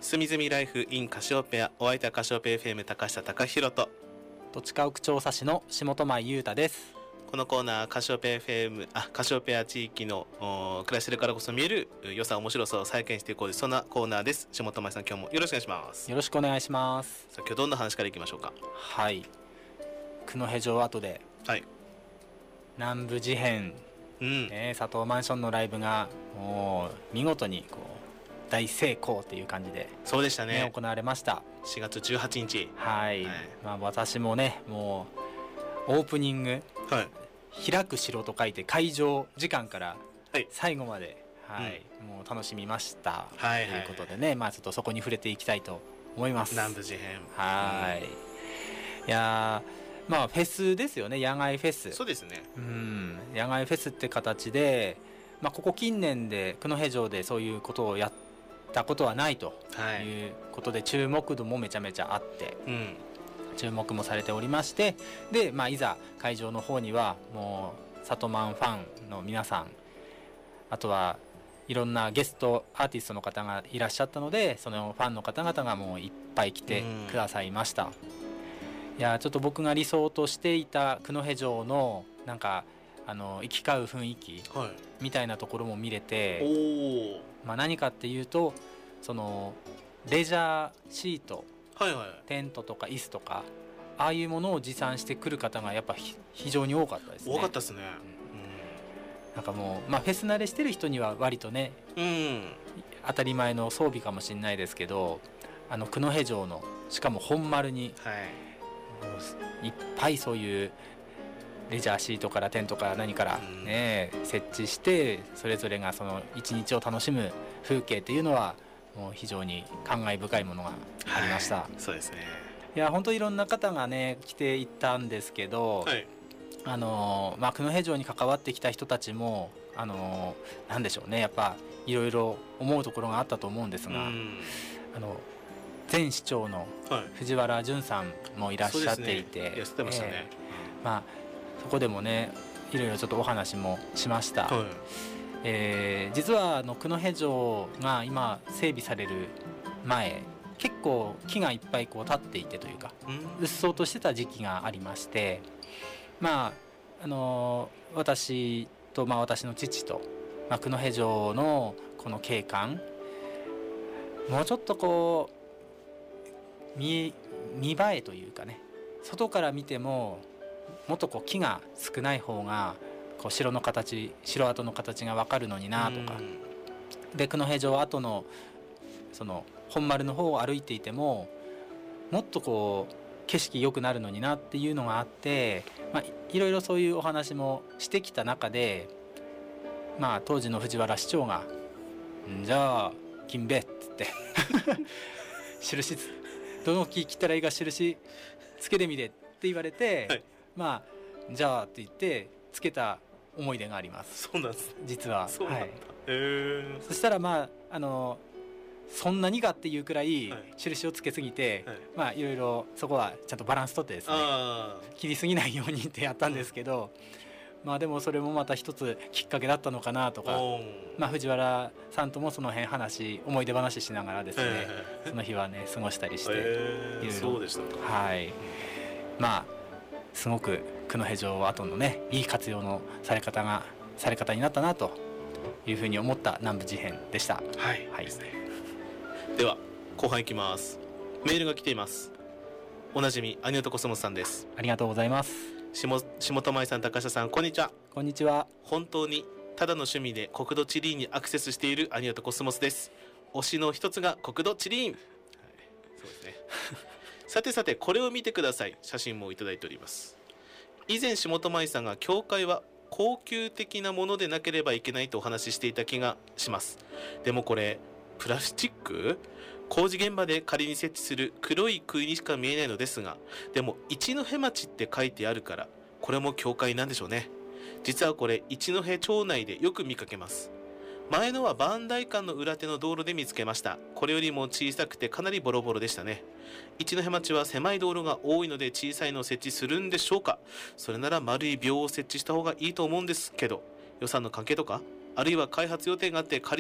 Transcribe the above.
すみずみライフ in カシオペア、お相手はカシオペア FM 高下貴弘と、 土地家屋調査士の下戸前裕太です。 このコーナーカシオペア FM、カシオペア地域の暮らしてるからこそ見える良さ面白さを再現していこうです。そんなコーナーです。下戸前さん、今日もよろしくお願いします。 よろしくお願いします。 さあ、今日どんな話からいきましょうか。 はい、久野辺城跡で、 はい、 南部事変、佐藤マンションのライブがもう見事にこう大成功っていう感じで、 そうでしたね。 行われました。 4月18日。 はい、私もね、もうオープニング、開く城と書いて会場時間から最後まで、もう楽しみました、ということでね、ちょっとそこに触れていきたいと思います。 南部事変。 いやフェスですよね。野外フェス。 そうですね。 野外フェスって形で、ここ近年で久野辺城でそういうことをやったことはないということで、注目度もめちゃめちゃあって、注目もされておりまして、で、いざ会場の方にはもうサトマンファンの皆さん、あとはいろんなゲストアーティストの方がいらっしゃったので、そのファンの方々がもういっぱい来てくださいました。いや、ちょっと僕が理想としていた久野辺城のなんか行き交う雰囲気みたいなところも見れて、何かっていうと、そのレジャーシート、テントとか椅子とか、ああいうものを持参してくる方がやっぱ非常に多かったですね。 多かったですね。 なんかもう、フェス慣れしてる人には割とね、当たり前の装備かもしれないですけど、久野辺城のしかも本丸に、いっぱいそういうレジャーシートからテントから何から設置して、それぞれがその一日を楽しむ風景っていうのはもう非常に感慨深いものがありました。 そうですね。 いや、本当いろんな方がね来ていったんですけど、久野辺城に関わってきた人たちもなんでしょうね、やっぱいろいろ思うところがあったと思うんですが、前市長の藤原淳さんもいらっしゃっていて、そこでもねいろいろちょっとお話もしました。実は久野辺城が今整備される前、結構木がいっぱいこう立っていてというか、うっそうとしてた時期がありまして、私と、私の父と、久野辺城のこの景観、もうちょっとこう見栄えというかね、外から見てももっとこう木が少ない方がこう城跡の形が分かるのになとか、で久野辺城跡のその本丸の方を歩いていてももっとこう景色良くなるのになっていうのがあって、いろいろそういうお話もしてきた中で、当時の藤原市長がじゃあ金兵衛っつって印どの木切ったらいいか印つけてみてって言われて、じゃあって言ってつけた思い出があります。 そうなんです、 実は。 そうなんだ。 そしたらそんなにかっていうくらい印をつけすぎて、いろいろそこはちゃんとバランスとってですね、切りすぎないようにってやったんですけど、でもそれもまた一つきっかけだったのかなとか、藤原さんともその辺思い出話しながらですね、その日はね過ごしたりして、いろいろ、 そうでしたか。 すごく久野辺城跡のねいい活用のされ方になったなというふうに思った南部事変でした。 では後半いきます。メールが来ています。おなじみアニオトコスモスさんです。 ありがとうございます。 下戸前さん、高下さん、こんにちは。 こんにちは。 本当にただの趣味で国土地理院にアクセスしているアニオトコスモスです。推しの一つが国土地理院、そうですねさてこれを見てください。写真もいただいております。以前下戸前さんが教会は高級的なものでなければいけないとお話ししていた気がします。でもこれプラスチック？工事現場で仮に設置する黒い杭にしか見えないのですが、でも一戸町って書いてあるからこれも教会なんでしょうね。実はこれ一戸町内でよく見かけます。前のは磐梯間の裏手の道路で見つけました。これよりも小さくてかなりボロボロでしたね。一戸町は狭い道路が多いので小さいのを設置するんでしょうか。それなら丸い廟を設置した方がいいと思うんですけど、予算の関係とか、あるいは開発予定があって仮